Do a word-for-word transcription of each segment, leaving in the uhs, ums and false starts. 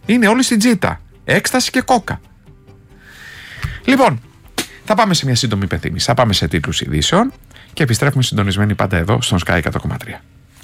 Είναι όλοι στην τζίτα. Έκσταση και κόκα. Λοιπόν, θα πάμε σε μια σύντομη υπενθύμηση. Θα πάμε σε τίτλους ειδήσεων και επιστρέφουμε συντονισμένοι πάντα εδώ στον Sky εκατό κόμμα τρία.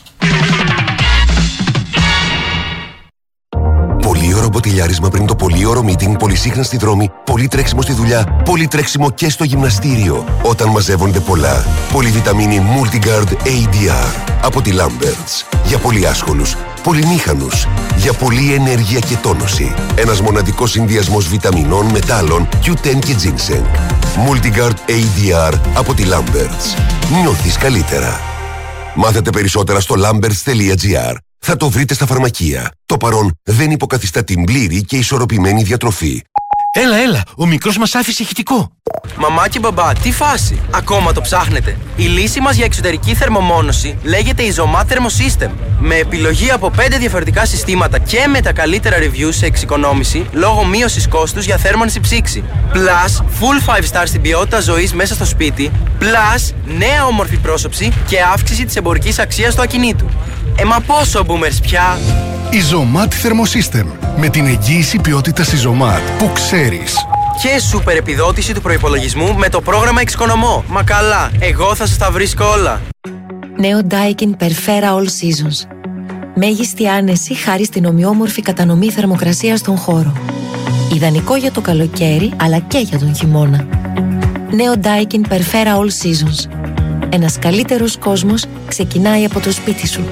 Πολύ ωραίο μποτιλιάρισμα πριν το πολύ ωραίο meeting, πολύ σύγχρονα στη δρόμη, πολύ τρέξιμο στη δουλειά, πολύ τρέξιμο και στο γυμναστήριο. Όταν μαζεύονται πολλά. Πολυβιταμίνη Multigard έι ντι αρ από τη Lamberts. Για πολύ άσχολους, πολυμήχανους. Για πολλή ενέργεια και τόνωση. Ένας μοναδικός συνδυασμός βιταμινών, μετάλλων, κιου τεν και ginseng. Multigard έι ντι αρ από τη Lamberts. Νιώθεις καλύτερα. Μάθετε περισσότερα στο lamberts τελεία τζι άρ. Θα το βρείτε στα φαρμακεία. Το παρόν δεν υποκαθιστά την πλήρη και ισορροπημένη διατροφή. Έλα, έλα, ο μικρός μας άφησε ηχητικό. Μαμά και μπαμπά, τι φάση? Ακόμα το ψάχνετε? Η λύση μας για εξωτερική θερμομόνωση λέγεται Isomat Thermosystem. Με επιλογή από πέντε διαφορετικά συστήματα και με τα καλύτερα reviews σε εξοικονόμηση λόγω μείωσης κόστους για θέρμανση ψήξη. Plus, full five stars στην ποιότητα ζωής μέσα στο σπίτι. Plus, νέα όμορφη πρόσωψη και αύξηση της εμπορικής αξίας του ακινήτου. Ε, μα πόσο boomers πια? Isomat Thermosystem. Με την εγγύηση ποιότητας Isomat που ξέρεις. Και σούπερ επιδότηση του προϋπολογισμού με το πρόγραμμα Εξοικονομώ. Μα καλά, εγώ θα σας τα βρίσκω όλα. Νέο Daikin Perfera All Seasons. Μέγιστη άνεση χάρη στην ομοιόμορφη κατανομή θερμοκρασίας στον χώρο. Ιδανικό για το καλοκαίρι αλλά και για τον χειμώνα. Νέο Daikin Perfera All Seasons. Ένας καλύτερος κόσμος ξεκινάει από το σπίτι σου.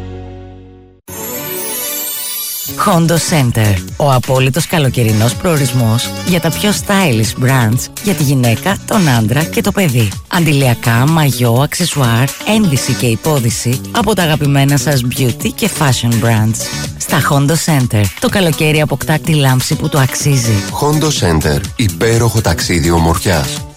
Hondo Center. Ο απόλυτος καλοκαιρινός προορισμός για τα πιο stylish brands για τη γυναίκα, τον άντρα και το παιδί. Αντιλιακά, μαγιό, αξεσουάρ, ένδυση και υπόδυση από τα αγαπημένα σας beauty και fashion brands. Στα Hondo Center, το καλοκαίρι αποκτά τη λάμψη που το αξίζει. Hondo Center. Υπέροχο ταξίδι ομορφιάς.